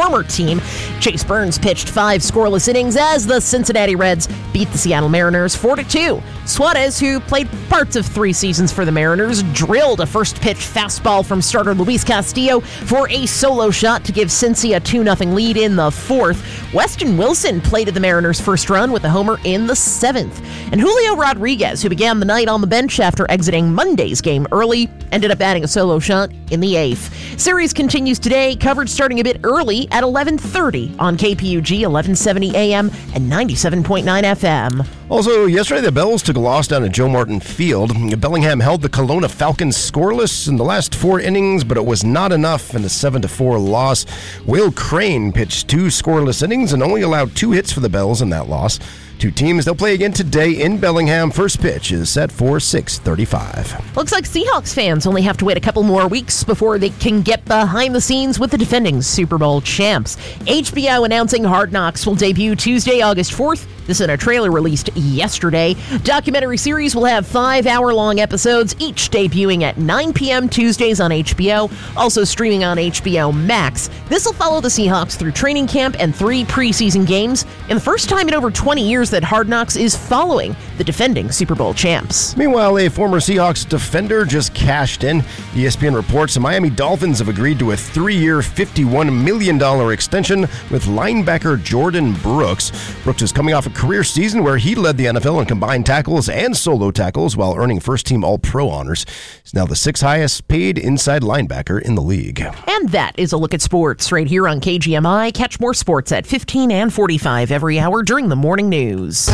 former team. Chase Burns pitched 5 scoreless innings as the Cincinnati Reds beat the Seattle Mariners 4-2. Suarez, who played parts of 3 seasons for the Mariners, drilled a first-pitch fastball from starter Luis Castillo for a solo shot to give Cincy a 2-0 lead in the 4th. Weston Wilson plated the Mariners' first run with a homer in the 7th. And Julio Rodriguez, who began the night on the bench after exiting Monday's game early, ended up adding a solo shot in the 8th. Series continues today, coverage starting a bit early at 11:30 on KPUG 1170 AM and 97.9 FM. Also, yesterday the Bells took a loss down at Joe Martin Field. Bellingham held the Kelowna Falcons scoreless in the last 4 innings, but it was not enough in a 7-4 loss. Will Crane pitched 2 scoreless innings and only allowed 2 hits for the Bells in that loss. 2 teams, they'll play again today in Bellingham. First pitch is set for 6:35. Looks like Seahawks fans only have to wait a couple more weeks before they can get behind the scenes with the defending Super Bowl champs. HBO announcing Hard Knocks will debut Tuesday, August 4th. This is in a trailer released yesterday. Documentary series will have 5-hour-long episodes, each debuting at 9 p.m. Tuesdays on HBO, also streaming on HBO Max. This will follow the Seahawks through training camp and 3 preseason games, and the first time in over 20 years that Hard Knocks is following the defending Super Bowl champs. Meanwhile, a former Seahawks defender just cashed in. ESPN reports the Miami Dolphins have agreed to a 3-year, $51 million extension with linebacker Jordan Brooks. Brooks is coming off a career season where he led the NFL in combined tackles and solo tackles while earning first-team All-Pro honors. He's now the 6th highest paid inside linebacker in the league. And that is a look at sports right here on KGMI. Catch more sports at 15 and 45 every hour during the morning news.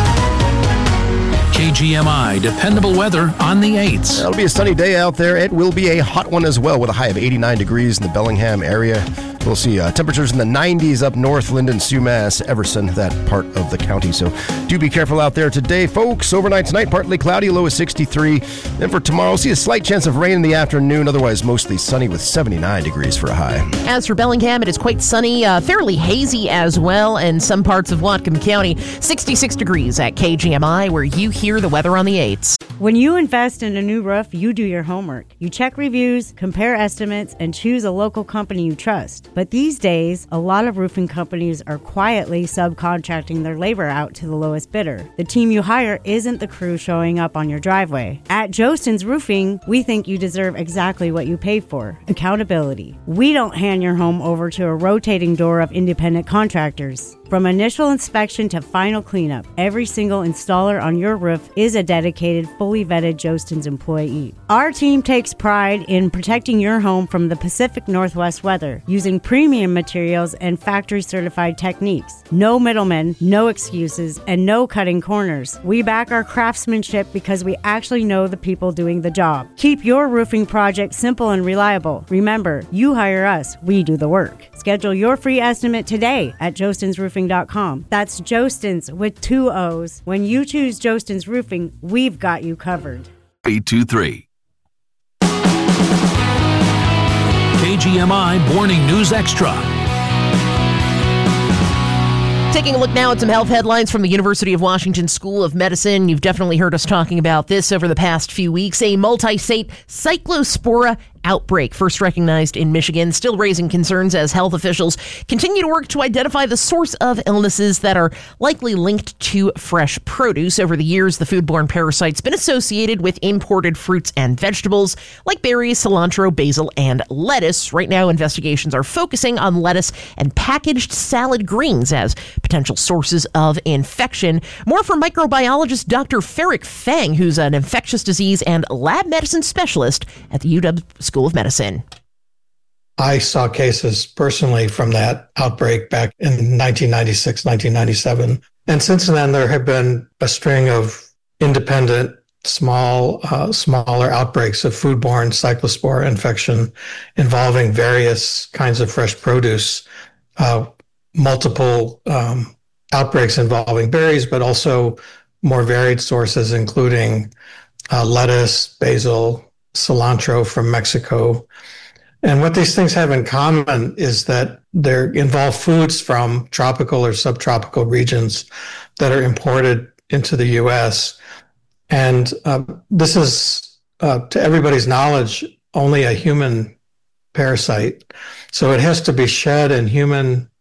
KGMI dependable weather on the 8s. It'll be a sunny day out there. It will be a hot one as well with a high of 89 degrees in the Bellingham area. We'll see temperatures in the 90s up north, Linden, Sumas, Everson, that part of the county. So do be careful out there today, folks. Overnight tonight, partly cloudy, low is 63. Then for tomorrow, we'll see a slight chance of rain in the afternoon. Otherwise, mostly sunny with 79 degrees for a high. As for Bellingham, it is quite sunny, fairly hazy as well, and some parts of Whatcom County. 66 degrees at KGMI, where you hear the weather on the 8s. When you invest in a new roof, you do your homework. You check reviews, compare estimates, and choose a local company you trust. But these days, a lot of roofing companies are quietly subcontracting their labor out to the lowest bidder. The team you hire isn't the crew showing up on your driveway. At Jostens Roofing, we think you deserve exactly what you pay for: accountability. We don't hand your home over to a rotating door of independent contractors. From initial inspection to final cleanup, every single installer on your roof is a dedicated, fully vetted Jostens employee. Our team takes pride in protecting your home from the Pacific Northwest weather, using premium materials and factory-certified techniques. No middlemen, no excuses, and no cutting corners. We back our craftsmanship because we actually know the people doing the job. Keep your roofing project simple and reliable. Remember, you hire us, we do the work. Schedule your free estimate today at jostensroofing.com. That's Jostens with 2 O's. When you choose Jostens Roofing, we've got you covered. 823. KGMI Morning News Extra. Taking a look now at some health headlines from the University of Washington School of Medicine. You've definitely heard us talking about this over the past few weeks. A multi-state cyclospora outbreak, first recognized in Michigan, still raising concerns as health officials continue to work to identify the source of illnesses that are likely linked to fresh produce. Over the years, the foodborne parasite's been associated with imported fruits and vegetables like berries, cilantro, basil, and lettuce. Right now, investigations are focusing on lettuce and packaged salad greens as potential sources of infection. More from microbiologist Dr. Ferric Fang, who's an infectious disease and lab medicine specialist at the UW School of Medicine. I saw cases personally from that outbreak back in 1996, 1997. And since then, there have been a string of independent, smaller outbreaks of foodborne cyclospora infection involving various kinds of fresh produce, multiple outbreaks involving berries, but also more varied sources, including lettuce, basil, cilantro from Mexico. And what these things have in common is that they involve foods from tropical or subtropical regions that are imported into the U.S. And this is, to everybody's knowledge, only a human parasite. So it has to be shed in human